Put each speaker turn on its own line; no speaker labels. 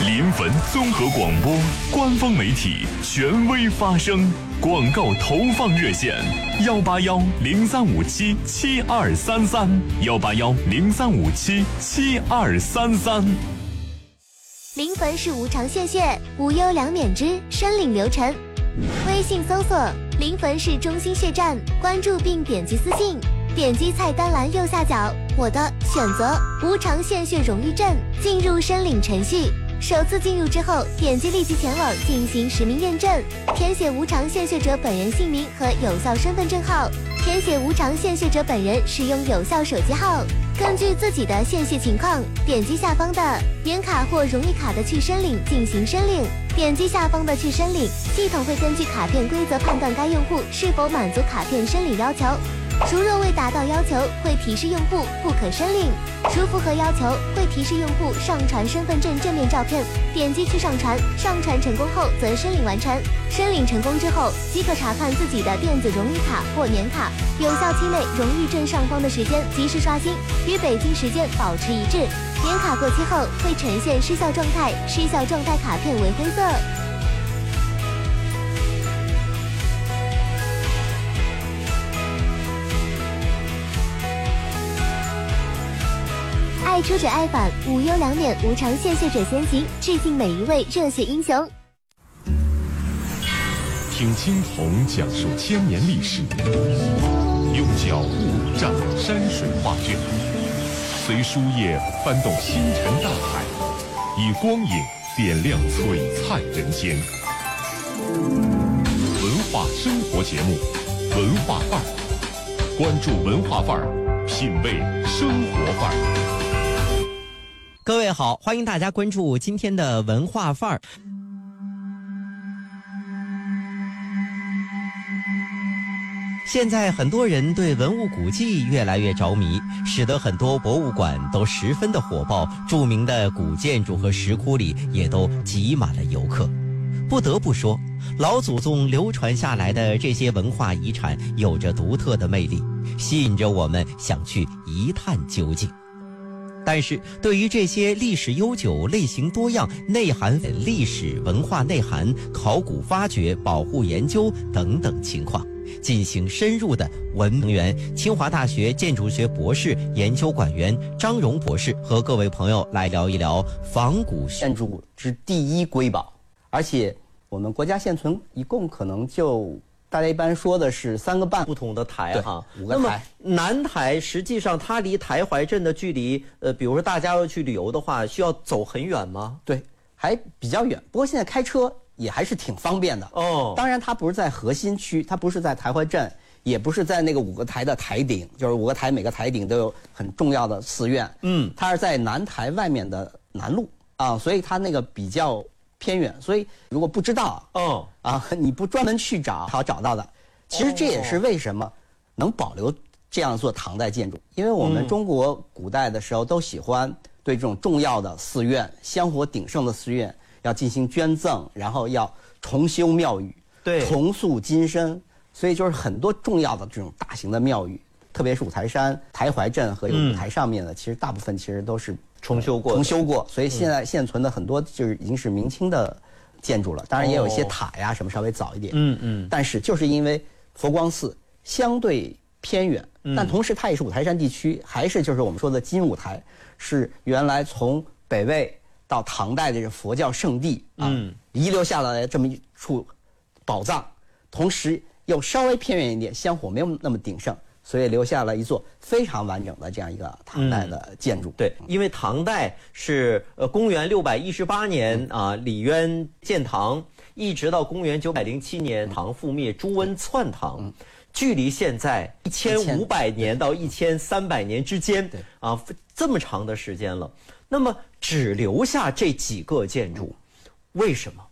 临汾综合广播官方媒体权威发声，广告投放热线：181-0357-7233，181-0357-7233。
临汾市无偿献血，无忧两免之申领流程。微信搜索临汾市中心血站，关注并点击私信，点击菜单栏右下角我的，选择无偿献血荣誉证，进入申领程序。首次进入之后，点击立即前往进行实名验证，填写无偿献血者本人姓名和有效身份证号，填写无偿献血者本人使用有效手机号。根据自己的献血情况，点击下方的原卡或荣誉卡的去申领进行申领。点击下方的去申领，系统会根据卡片规则判断该用户是否满足卡片申领要求。如若未达到要求，会提示用户不可申领；如符合要求，会提示用户上传身份证正面照片。点击去上传，上传成功后则申领完成。申领成功之后，即可查看自己的电子荣誉卡或年卡有效期内荣誉证上方的时间，及时刷新，与北京时间保持一致。年卡过期后会呈现失效状态，失效状态卡片为黑色。爱出者爱返，无忧两免，无偿献血者先行，致敬每一位热血英雄。
听青铜讲述千年历史，用脚步蘸山水画卷，随书页翻动星辰大海，以光影点亮璀璨人间。文化生活节目，文化范儿，关注文化范儿，品味生活范儿。
各位好，欢迎大家关注今天的文化范儿。现在很多人对文物古迹越来越着迷，使得很多博物馆都十分的火爆，著名的古建筑和石窟里也都挤满了游客。不得不说，老祖宗流传下来的这些文化遗产有着独特的魅力，吸引着我们想去一探究竟。但是对于这些历史悠久、类型多样、内涵历史文化内涵、考古发掘、保护研究等等情况，进行深入的文员清华大学建筑学博士研究馆员张荣博士和各位朋友来聊一聊仿古
建筑之第一瑰宝。而且我们国家现存一共可能就大家一般说的是3个半
不同的台哈
，5个台。那么
南台实际上它离台怀镇的距离，比如说大家要去旅游的话，需要走很远吗？
对，还比较远。不过现在开车也还是挺方便的哦。当然，它不是在核心区，它不是在台怀镇，也不是在那个5个台的台顶，就是5个台每个台顶都有很重要的寺院。它是在南台外面的南路啊，所以它那个比较偏远，所以如果不知道你不专门去找，好找到的。其实这也是为什么能保留这样一座唐代建筑，因为我们中国古代的时候都喜欢对这种重要的寺院、香火鼎盛的寺院要进行捐赠，然后要重修庙宇，对，重塑金身。所以就是很多重要的这种大型的庙宇，特别是五台山、台怀镇和五台上面的，其实大部分其实都是
重修过，
所以现在现存的很多就是已经是明清的建筑了，当然也有一些塔呀什么稍微早一点。但是就是因为佛光寺相对偏远，但同时它也是五台山地区，还是就是我们说的金五台，是原来从北魏到唐代的这佛教圣地遗留下来这么一处宝藏，同时又稍微偏远一点，香火没有那么鼎盛。所以留下了一座非常完整的这样一个唐代的建筑。
对，因为唐代是公元618年李渊建唐，一直到公元907年唐覆灭，朱温篡唐，距离现在1500年到1300年之间这么长的时间了。那么只留下这几个建筑，为什么？